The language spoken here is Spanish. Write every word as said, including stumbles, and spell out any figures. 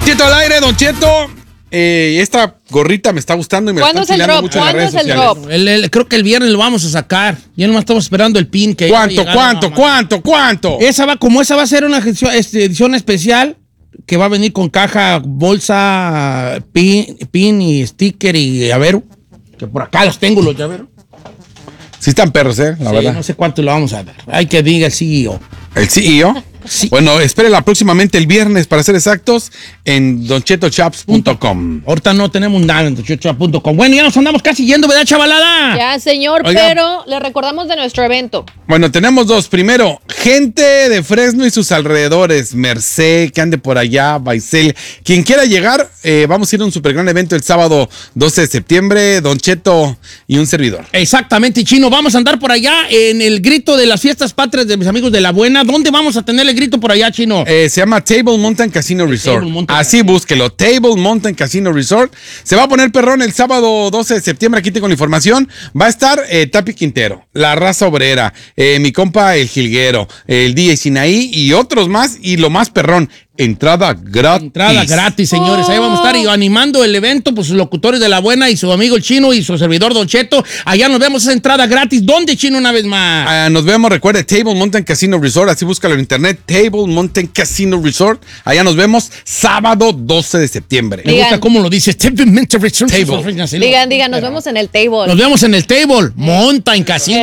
Cheto al aire, Don Cheto. Eh, esta gorrita me está gustando y me ¿Cuándo está es el enseñando drop? mucho en las ¿Cuándo redes es el sociales. drop? El, el, creo que el viernes lo vamos a sacar. Ya nomás estamos esperando el pin. Que ¿Cuánto, cuánto, cuánto, cuánto? Esa va, como esa va a ser una edición, este, edición especial que va a venir con caja, bolsa, pin, pin y sticker y llavero. Que por acá los tengo los llaveros. Sí están perros, ¿eh? La Sí, verdad. no sé cuánto lo vamos a dar. Hay que diga el C E O. ¿El C E O? Sí. Bueno, espérela próximamente el viernes, para ser exactos, en don cheto chaps punto com. Ahorita no tenemos nada en don cheto chaps punto com. Bueno, ya nos andamos casi yendo, ¿verdad, chavalada? Ya, señor, Oiga. pero le recordamos de nuestro evento. Bueno, tenemos dos. Primero, gente de Fresno y sus alrededores. Merced, que ande por allá, Baisel. Quien quiera llegar, eh, vamos a ir a un super gran evento el sábado doce de septiembre. Don Cheto y un servidor. Exactamente, Chino. Vamos a andar por allá en el grito de las fiestas patrias de mis amigos de La Buena. ¿Dónde vamos a tener el grito por allá, Chino? Eh, se llama Table Mountain Casino Resort. Table Mountain Así búsquelo, Table Mountain Casino Resort. Se va a poner perrón el sábado doce de septiembre. Aquí tengo la información. Va a estar eh, Tapi Quintero, La Raza Obrera, eh, mi compa El Jilguero, el D J Sinaí y otros más. Y lo más perrón, entrada gratis. Entrada gratis, señores. Ahí vamos a estar y animando el evento, pues sus locutores de La Buena y su amigo el Chino y su servidor Don Cheto. Allá nos vemos esa entrada gratis. ¿Dónde, Chino, una vez más? Ah, nos vemos, recuerde, Table Mountain Casino Resort, así búscalo en internet, Table Mountain Casino Resort. Allá nos vemos sábado doce de septiembre. Me gusta Digan. cómo lo dice. Digan, digan, nos vemos en el table. Nos vemos en el Table Mountain Casino.